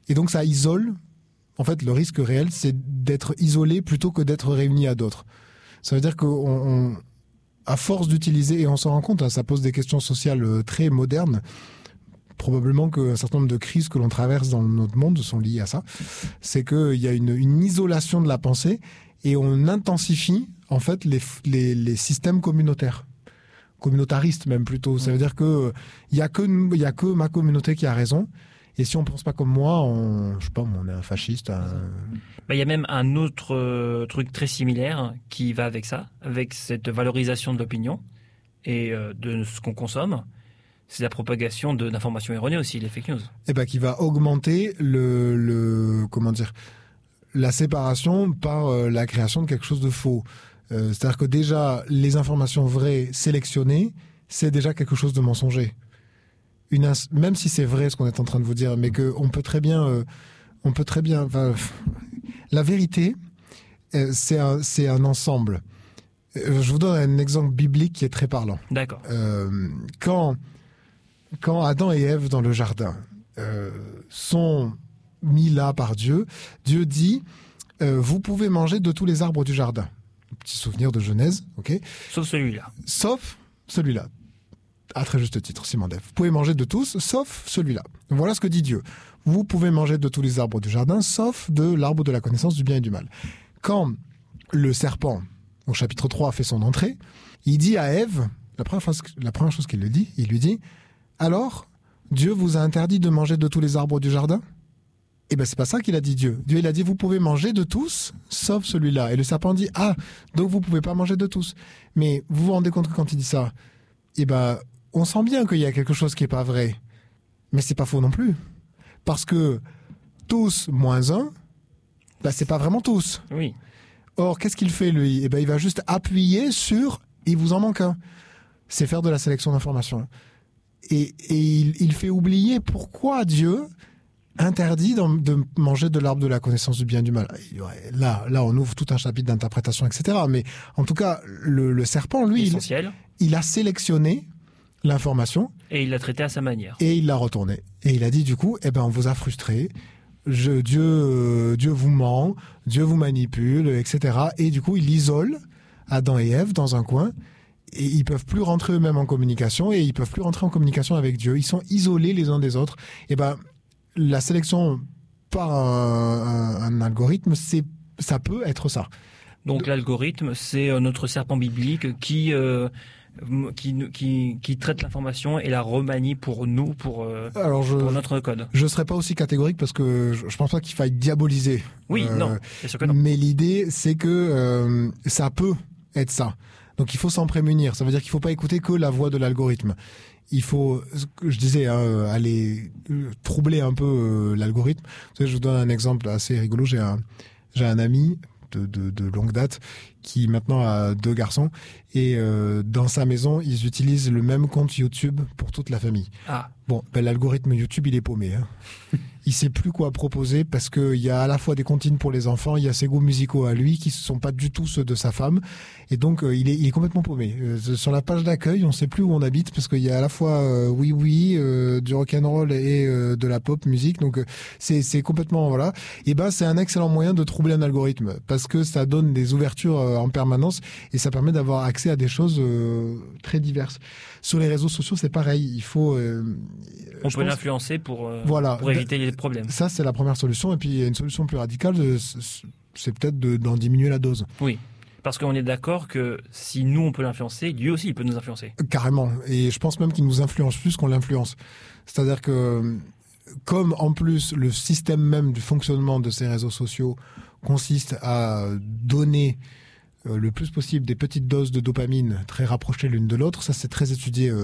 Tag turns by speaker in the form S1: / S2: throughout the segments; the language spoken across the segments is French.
S1: Et donc ça isole. En fait, le risque réel, c'est d'être isolé plutôt que d'être réuni à d'autres. Ça veut dire qu'à force d'utiliser, et on s'en rend compte, hein, ça pose des questions sociales très modernes. Probablement qu'un certain nombre de crises que l'on traverse dans notre monde sont liées à ça. C'est qu'il y a une isolation de la pensée et on intensifie en fait les systèmes communautaires. Communautaristes même plutôt. Ça veut dire qu'il n'y a que ma communauté qui a raison. Et si on ne pense pas comme moi, je sais pas, on est un fasciste.
S2: Il y a même un autre truc très similaire qui va avec ça, avec cette valorisation de l'opinion et de ce qu'on consomme. C'est la propagation d'informations erronées aussi, les fake news.
S1: Et qui va augmenter la séparation par la création de quelque chose de faux. C'est-à-dire que déjà, les informations vraies sélectionnées, c'est déjà quelque chose de mensonger. Même si c'est vrai ce qu'on est en train de vous dire, mais qu'on peut très bien, la vérité, c'est un ensemble. Je vous donne un exemple biblique qui est très parlant.
S2: D'accord.
S1: Quand Adam et Ève dans le jardin sont mis là par Dieu, Dieu dit vous pouvez manger de tous les arbres du jardin. Petit souvenir de Genèse, ok.
S2: Sauf celui-là.
S1: Sauf celui-là. À très juste titre, Simon Def. Vous pouvez manger de tous, sauf celui-là. Voilà ce que dit Dieu. Vous pouvez manger de tous les arbres du jardin, sauf de l'arbre de la connaissance du bien et du mal. Quand le serpent, au chapitre 3, fait son entrée, il dit à Ève, la première chose qu'il lui dit, alors, Dieu vous a interdit de manger de tous les arbres du jardin ? C'est pas ça qu'il a dit Dieu. Dieu, il a dit, vous pouvez manger de tous, sauf celui-là. Et le serpent dit, donc vous pouvez pas manger de tous. Mais vous vous rendez compte que quand il dit ça, on sent bien qu'il y a quelque chose qui est pas vrai. Mais c'est pas faux non plus. Parce que tous moins un, c'est pas vraiment tous.
S2: Oui.
S1: Or, qu'est-ce qu'il fait, lui ? Il va juste appuyer sur « il vous en manque un ». C'est faire de la sélection d'informations. Et il fait oublier pourquoi Dieu interdit de manger de l'arbre de la connaissance du bien et du mal. Là, on ouvre tout un chapitre d'interprétation, etc. Mais en tout cas, le serpent, lui, il a sélectionné l'information.
S2: Et il l'a traité à sa manière.
S1: Et il l'a retourné. Et il a dit, du coup, on vous a frustré. Dieu vous ment, Dieu vous manipule, etc. Et du coup, il isole Adam et Ève dans un coin. Et ils peuvent plus rentrer eux-mêmes en communication. Et ils peuvent plus rentrer en communication avec Dieu. Ils sont isolés les uns des autres. La sélection par un algorithme, ça peut être ça.
S2: Donc l'algorithme, c'est notre serpent biblique qui traite l'information et la remanie pour nous, pour notre code.
S1: Je serais pas aussi catégorique parce que je pense pas qu'il faille diaboliser.
S2: Oui, non, c'est sûr que non.
S1: Mais l'idée, c'est que ça peut être ça. Donc il faut s'en prémunir. Ça veut dire qu'il faut pas écouter que la voix de l'algorithme. Il faut, je disais, aller troubler un peu l'algorithme. Vous savez, je vous donne un exemple assez rigolo. J'ai un ami de longue date qui maintenant a 2 garçons et dans sa maison, ils utilisent le même compte YouTube pour toute la famille. L'algorithme YouTube, il est paumé. Il sait plus quoi proposer parce qu'il y a à la fois des comptines pour les enfants, il y a ses goûts musicaux à lui qui ne sont pas du tout ceux de sa femme. Et donc, il est complètement paumé. Sur la page d'accueil, on ne sait plus où on habite parce qu'il y a à la fois du rock'n'roll et de la pop musique. Donc, c'est complètement, voilà. Et c'est un excellent moyen de troubler un algorithme parce que ça donne des ouvertures en permanence et ça permet d'avoir accès à des choses très diverses. Sur les réseaux sociaux, c'est pareil. Il faut...
S2: on peut l'influencer pour éviter les problèmes.
S1: Ça, c'est la première solution. Et puis, il y a une solution plus radicale, c'est peut-être d'en diminuer la dose.
S2: Oui, parce qu'on est d'accord que si nous, on peut l'influencer, lui aussi, il peut nous influencer.
S1: Carrément. Et je pense même qu'il nous influence plus qu'on l'influence. C'est-à-dire que, comme en plus, le système même du fonctionnement de ces réseaux sociaux consiste à donner le plus possible des petites doses de dopamine très rapprochées l'une de l'autre, ça c'est très étudié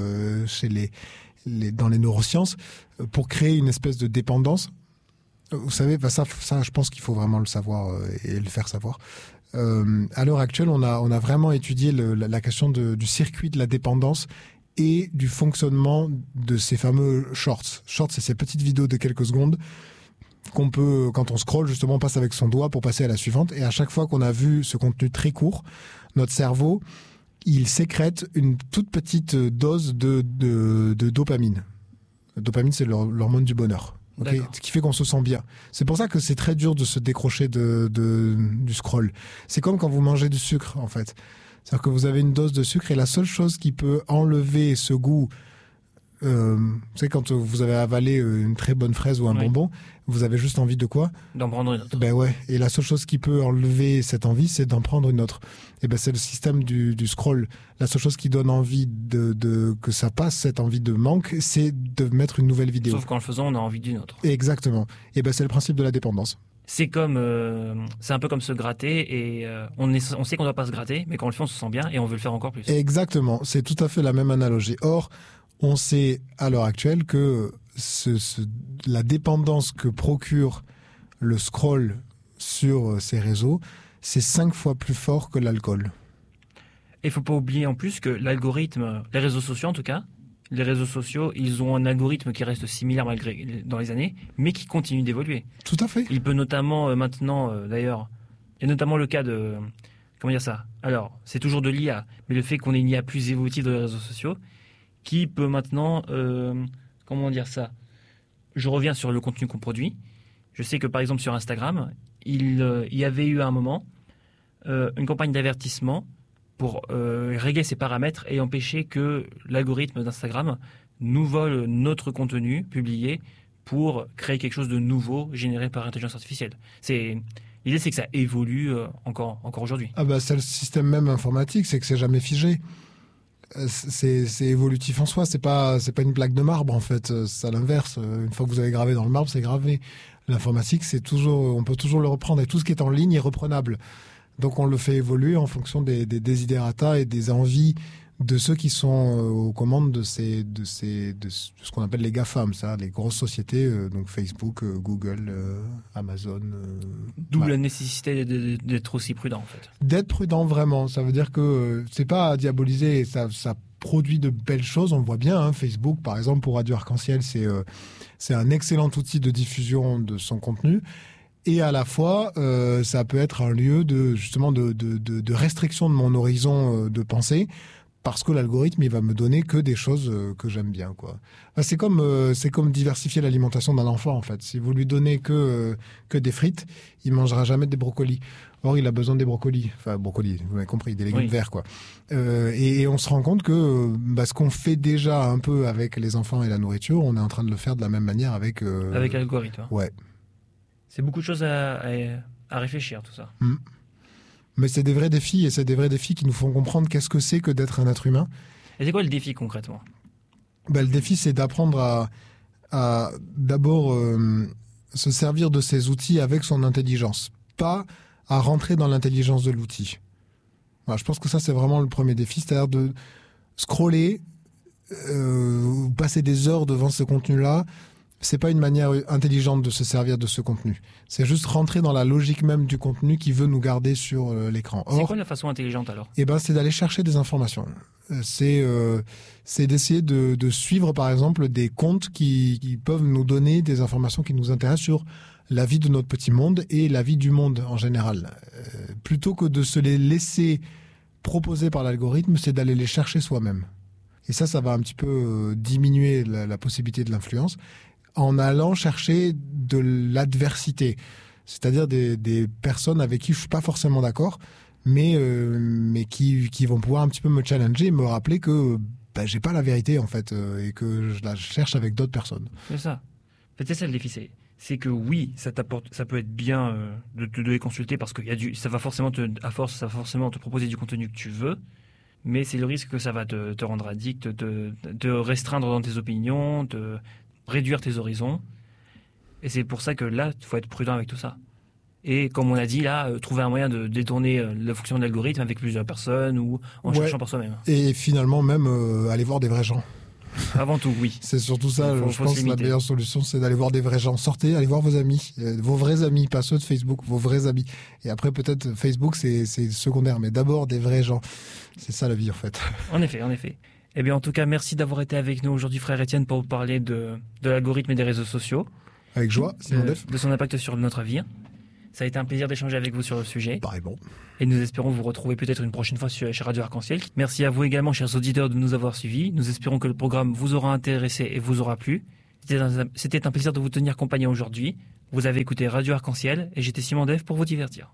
S1: dans les neurosciences, pour créer une espèce de dépendance. Vous savez, ça je pense qu'il faut vraiment le savoir et le faire savoir. À l'heure actuelle, on a vraiment étudié la question du circuit de la dépendance et du fonctionnement de ces fameux shorts. Shorts, c'est ces petites vidéos de quelques secondes qu'on peut, quand on scrolle, justement, on passe avec son doigt pour passer à la suivante. Et à chaque fois qu'on a vu ce contenu très court, notre cerveau, il sécrète une toute petite dose de dopamine. La dopamine, c'est l'hormone du bonheur. Okay, ce qui fait qu'on se sent bien. C'est pour ça que c'est très dur de se décrocher du scroll. C'est comme quand vous mangez du sucre, en fait. C'est-à-dire que vous avez une dose de sucre et la seule chose qui peut enlever ce goût, vous savez, quand vous avez avalé une très bonne fraise ou un bonbon, vous avez juste envie de quoi ?
S2: D'en prendre une autre.
S1: Ben ouais. Et la seule chose qui peut enlever cette envie, c'est d'en prendre une autre. Et ben c'est le système du scroll. La seule chose qui donne envie que ça passe, cette envie de manque, c'est de mettre une nouvelle vidéo.
S2: Sauf qu'en le faisant, on a envie d'une autre.
S1: Exactement. Et ben c'est le principe de la dépendance.
S2: C'est un peu comme se gratter et on sait qu'on ne doit pas se gratter, mais quand on le fait, on se sent bien et on veut le faire encore plus.
S1: Exactement. C'est tout à fait la même analogie. Or, on sait à l'heure actuelle que la dépendance que procure le scroll sur ces réseaux, c'est 5 fois plus fort que l'alcool.
S2: Et il ne faut pas oublier en plus que l'algorithme, les réseaux sociaux en tout cas, les réseaux sociaux, ils ont un algorithme qui reste similaire dans les années, mais qui continue d'évoluer.
S1: Tout à fait.
S2: Il peut notamment maintenant, d'ailleurs, il y a notamment le cas de... Comment dire ça ? Alors, c'est toujours de l'IA, mais le fait qu'on ait une IA plus évolutive dans les réseaux sociaux, qui peut maintenant... comment dire ça ? Je reviens sur le contenu qu'on produit. Je sais que par exemple sur Instagram, il y avait eu à un moment une campagne d'avertissement pour régler ses paramètres et empêcher que l'algorithme d'Instagram nous vole notre contenu publié pour créer quelque chose de nouveau généré par intelligence artificielle. L'idée, c'est que ça évolue encore aujourd'hui.
S1: Ah bah c'est le système même informatique, c'est que c'est jamais figé. C'est évolutif en soi, c'est pas une plaque de marbre en fait, c'est à l'inverse. Une fois que vous avez gravé dans le marbre, c'est gravé. L'informatique, on peut toujours le reprendre et tout ce qui est en ligne est reprenable. Donc on le fait évoluer en fonction des desiderata et des envies de ceux qui sont aux commandes de ce qu'on appelle les GAFAM, ça, les grosses sociétés, donc Facebook, Google, Amazon.
S2: D'où la nécessité d'être aussi prudent en fait.
S1: D'être prudent vraiment, ça veut dire que c'est pas à diaboliser, ça produit de belles choses, on le voit bien. Hein, Facebook par exemple pour Radio Arc-en-Ciel, c'est un excellent outil de diffusion de son contenu. Et à la fois, ça peut être un lieu de restriction de mon horizon de pensée, parce que l'algorithme, il va me donner que des choses que j'aime bien, quoi. Enfin, c'est comme diversifier l'alimentation d'un enfant, en fait. Si vous lui donnez que des frites, il mangera jamais des brocolis. Or, il a besoin des brocolis. Enfin, brocolis, vous m'avez compris, des légumes verts, quoi. Et on se rend compte que ce qu'on fait déjà un peu avec les enfants et la nourriture, on est en train de le faire de la même manière avec
S2: l'algorithme.
S1: Ouais.
S2: C'est beaucoup de choses à réfléchir, tout ça.
S1: Mais c'est des vrais défis, et c'est des vrais défis qui nous font comprendre qu'est-ce que c'est que d'être un être humain.
S2: Et c'est quoi le défi concrètement ?
S1: Le défi, c'est d'apprendre à d'abord se servir de ces outils avec son intelligence, pas à rentrer dans l'intelligence de l'outil. Voilà, je pense que ça, c'est vraiment le premier défi, c'est-à-dire de scroller, ou passer des heures devant ce contenu-là. C'est pas une manière intelligente de se servir de ce contenu. C'est juste rentrer dans la logique même du contenu qui veut nous garder sur l'écran.
S2: C'est quoi la façon intelligente alors ?
S1: C'est d'aller chercher des informations. C'est d'essayer de suivre par exemple des comptes qui peuvent nous donner des informations qui nous intéressent sur la vie de notre petit monde et la vie du monde en général. Plutôt que de se les laisser proposer par l'algorithme, c'est d'aller les chercher soi-même. Et ça va un petit peu diminuer la possibilité de l'influence, en allant chercher de l'adversité, c'est-à-dire des personnes avec qui je suis pas forcément d'accord, mais qui vont pouvoir un petit peu me challenger et me rappeler que j'ai pas la vérité en fait, et que je la cherche avec d'autres personnes.
S2: C'est ça. En fait, c'est ça le défi, c'est que oui, ça peut être bien de les consulter parce que ça va forcément te proposer du contenu que tu veux. Mais c'est le risque que ça va te rendre addict, te restreindre dans tes opinions, te réduire tes horizons. Et c'est pour ça que là, il faut être prudent avec tout ça. Et comme on a dit là, trouver un moyen de détourner la fonction de l'algorithme avec plusieurs personnes ou en cherchant par soi-même.
S1: Et finalement même aller voir des vrais gens.
S2: Avant tout, oui.
S1: C'est surtout ça, je pense que la meilleure solution, c'est d'aller voir des vrais gens. Sortez, allez voir vos amis, vos vrais amis, pas ceux de Facebook, vos vrais amis. Et après, peut-être, Facebook, c'est secondaire, mais d'abord des vrais gens. C'est ça la vie, en fait.
S2: En effet. Eh bien, en tout cas, merci d'avoir été avec nous aujourd'hui, frère Étienne, pour vous parler de l'algorithme et des réseaux sociaux.
S1: Avec joie, Simon Def.
S2: De son impact sur notre vie. Ça a été un plaisir d'échanger avec vous sur le sujet.
S1: Pareil, bon.
S2: Et nous espérons vous retrouver peut-être une prochaine fois chez Radio Arc-en-Ciel. Merci à vous également, chers auditeurs, de nous avoir suivis. Nous espérons que le programme vous aura intéressé et vous aura plu. C'était un plaisir de vous tenir compagnie aujourd'hui. Vous avez écouté Radio Arc-en-Ciel et j'étais Simon Dave pour vous divertir.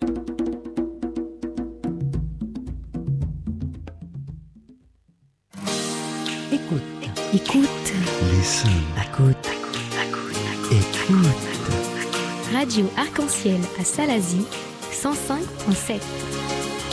S3: Écoute.
S4: Listen.
S3: Écoute. Radio Arc-en-Ciel à Salazie, 105.7.